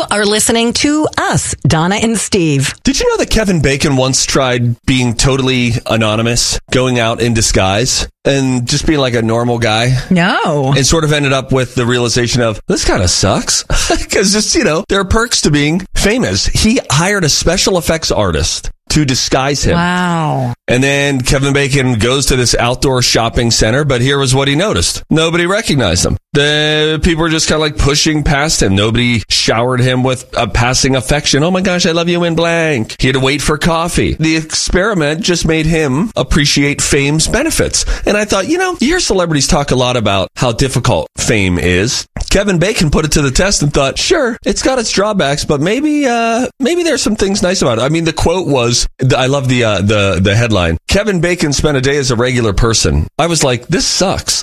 are listening to us, Donna and Steve. Did you know that Kevin Bacon once tried being totally anonymous, going out in disguise, and just being like a normal guy? No. And sort of ended up with the realization of, this kind of sucks. Because just, there are perks to being famous. He hired a special effects artist to disguise him. Wow. And then Kevin Bacon goes to this outdoor shopping center, but here was what he noticed. Nobody recognized him. The people were just kind of like pushing past him. Nobody showered him with a passing affection. Oh my gosh, I love you in blank. He had to wait for coffee. The experiment just made him appreciate fame's benefits. And I thought, you hear celebrities talk a lot about how difficult fame is. Kevin Bacon put it to the test and thought, sure, it's got its drawbacks, but maybe there's some things nice about it. I mean, the quote was, I love the headline, Kevin Bacon spent a day as a regular person. I was like, this sucks.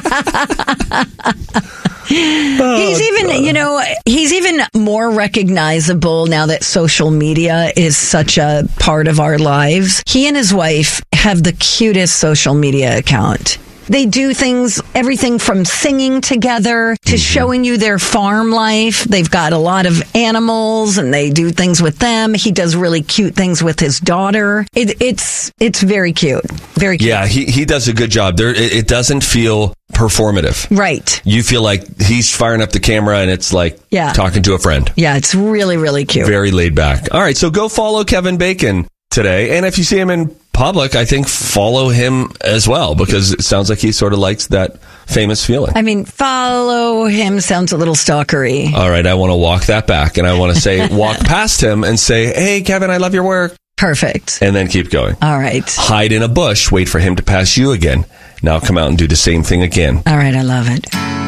He's even more recognizable now that social media is such a part of our lives. He and his wife have the cutest social media account. They do everything from singing together to showing you their farm life. They've got a lot of animals and they do things with them. He does really cute things with his daughter. It's very cute. Very cute. Yeah, he does a good job. It doesn't feel performative. Right. You feel like he's firing up the camera and it's like talking to a friend. Yeah, it's really, really cute. Very laid back. All right, so go follow Kevin Bacon today. And if you see him in public, I think follow him as well, because it sounds like he sort of likes that famous feeling. I mean, follow him sounds a little stalkery. All right, I want to walk that back, and I want to say, walk past him and say, hey, Kevin, I love your work. Perfect. And then keep going. All right. Hide in a bush, wait for him to pass you again. Now come out and do the same thing again. All right, I love it.